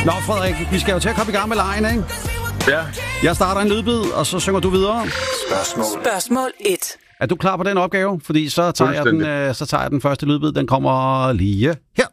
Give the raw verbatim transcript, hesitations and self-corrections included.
Nå, Frederik, vi skal jo til at komme i gang med lejen, ikke? Ja. Jeg starter en lydbid, og så synger du videre. Spørgsmål. Spørgsmål et. Er du klar på den opgave? Fordi så tager, jeg den, øh, så tager jeg den første lydbid. Den kommer lige her.